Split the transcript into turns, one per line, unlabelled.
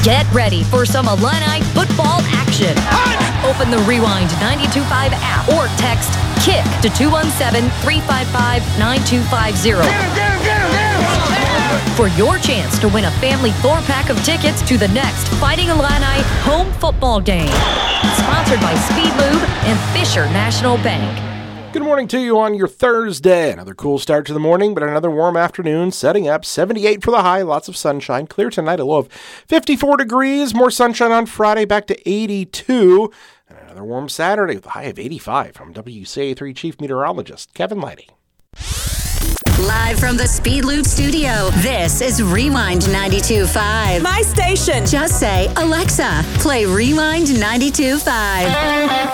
Get ready for some Illini football action. Open the Rewind 92.5 app or text KICK to 217-355-9250 for your chance to win a family 4-pack of tickets to the next Fighting Illini home football game. Sponsored by Speed Lube and Fisher National Bank.
Good morning to you on your Thursday. Another cool start to the morning, but another warm afternoon setting up. 78 for the high, lots of sunshine. Clear tonight, a low of 54 degrees. More sunshine on Friday, back to 82. And another warm Saturday with a high of 85 from WCA3 Chief Meteorologist Kevin Lighty.
Live from the Speed Lube studio, this is Rewind 92.5.
My station.
Just say, Alexa, play Rewind 92.5.